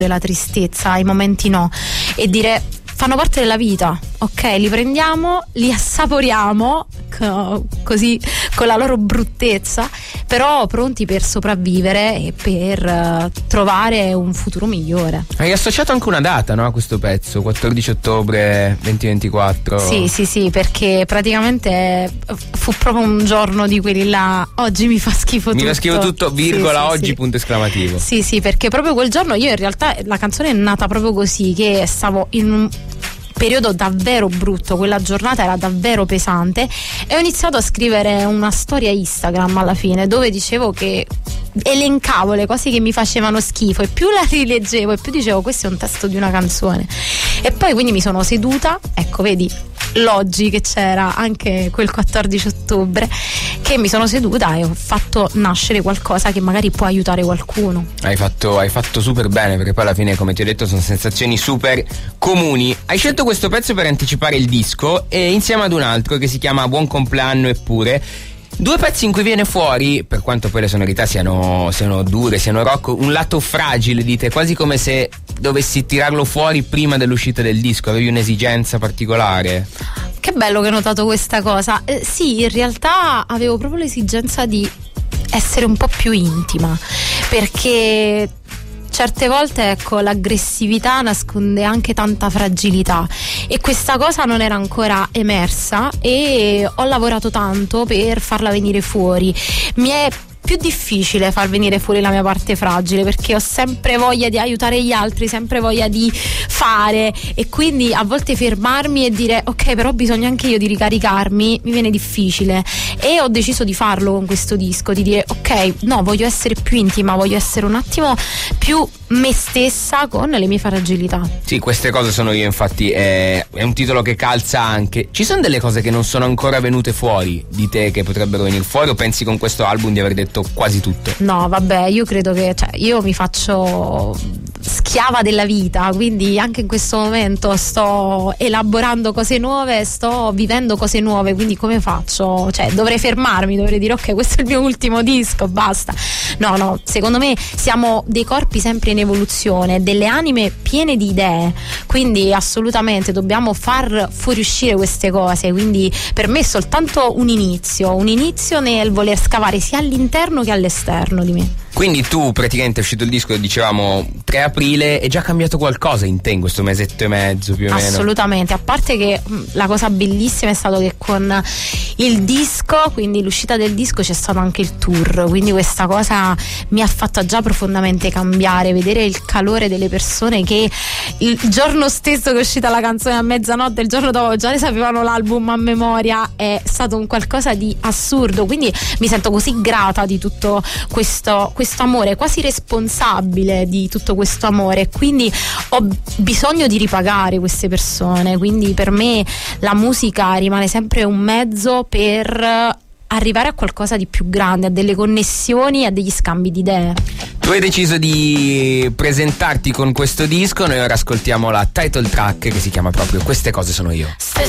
la tristezza, i momenti no, e dire fanno parte della vita, ok, li prendiamo, li assaporiamo così con la loro bruttezza, però pronti per sopravvivere e per trovare un futuro migliore. Hai associato anche una data, no, a questo pezzo, 14 ottobre 2024. Sì, perché praticamente fu proprio un giorno di quelli là, oggi mi fa schifo tutto. Mi fa schifo tutto, virgola, sì, oggi, sì. Punto esclamativo. Sì, perché proprio quel giorno io in realtà, la canzone è nata proprio così, che stavo in un periodo davvero brutto, quella giornata era davvero pesante e ho iniziato a scrivere una storia Instagram alla fine, dove dicevo che elencavo le cose che mi facevano schifo, e più la rileggevo e più dicevo questo è un testo di una canzone. E poi quindi mi sono seduta, ecco vedi l'oggi che c'era anche quel 14 ottobre, che mi sono seduta e ho fatto nascere qualcosa che magari può aiutare qualcuno. Hai fatto super bene, perché poi alla fine, come ti ho detto, sono sensazioni super comuni. Hai scelto questo pezzo per anticipare il disco, e insieme ad un altro che si chiama Buon compleanno eppure. Due pezzi in cui viene fuori, per quanto poi le sonorità siano dure, siano rock, un lato fragile di te, quasi come se dovessi tirarlo fuori prima dell'uscita del disco. Avevi un'esigenza particolare? Che bello che hai notato questa cosa. Sì, in realtà avevo proprio l'esigenza di essere un po' più intima, perché certe volte, ecco, l'aggressività nasconde anche tanta fragilità, e questa cosa non era ancora emersa, e ho lavorato tanto per farla venire fuori. Mi è più difficile far venire fuori la mia parte fragile, perché ho sempre voglia di aiutare gli altri, sempre voglia di fare, e quindi a volte fermarmi e dire ok, però ho bisogno anche io di ricaricarmi, mi viene difficile, e ho deciso di farlo con questo disco, di dire ok, no, voglio essere più intima, voglio essere un attimo più me stessa con le mie fragilità. Sì, queste cose sono io, infatti è un titolo che calza anche. Ci sono delle cose che non sono ancora venute fuori di te che potrebbero venire fuori, o pensi con questo album di aver detto quasi tutto? No, vabbè, io credo che, io mi faccio schiava della vita, quindi anche in questo momento sto elaborando cose nuove, sto vivendo cose nuove, quindi come faccio? Dovrei fermarmi, dovrei dire ok, questo è il mio ultimo disco, basta. No, secondo me siamo dei corpi sempre in evoluzione, delle anime piene di idee, quindi assolutamente dobbiamo far fuoriuscire queste cose, quindi per me è soltanto un inizio nel voler scavare sia all'interno che all'esterno di me. Quindi tu praticamente è uscito il disco, dicevamo 3 aprile, è già cambiato qualcosa in te in questo mesetto e mezzo più o meno? Assolutamente, a parte che la cosa bellissima è stato che con il disco, quindi l'uscita del disco, c'è stato anche il tour, quindi questa cosa mi ha fatto già profondamente cambiare, vedere il calore delle persone che il giorno stesso che è uscita la canzone a mezzanotte, il giorno dopo già ne sapevano l'album a memoria, è stato un qualcosa di assurdo, quindi mi sento così grata di tutto questo amore, quasi responsabile di tutto questo amore, quindi ho bisogno di ripagare queste persone, quindi per me la musica rimane sempre un mezzo per arrivare a qualcosa di più grande, a delle connessioni, a degli scambi di idee. Tu hai deciso di presentarti con questo disco, noi ora ascoltiamo la title track che si chiama proprio Queste cose sono io.